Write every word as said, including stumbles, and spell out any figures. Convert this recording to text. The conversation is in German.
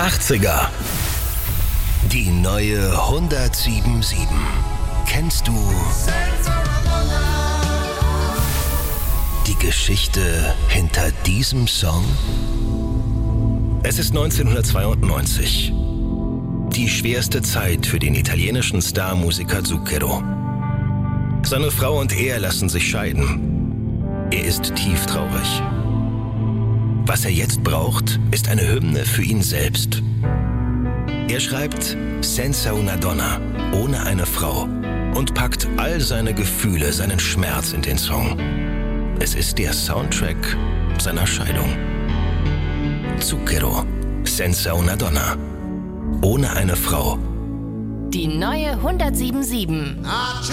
achtziger. Die neue hundertsieben sieben. Kennst du die Geschichte hinter diesem Song? Es ist neunzehnhundertzweiundneunzig. Die schwerste Zeit für den italienischen Starmusiker Zucchero. Seine Frau und er lassen sich scheiden. Er ist tieftraurig. Was er jetzt braucht, ist eine Hymne für ihn selbst. Er schreibt Senza una donna, ohne eine Frau, und packt all seine Gefühle, seinen Schmerz in den Song. Es ist der Soundtrack seiner Scheidung. Zucchero, Senza una donna, ohne eine Frau. Die neue hundertsieben sieben.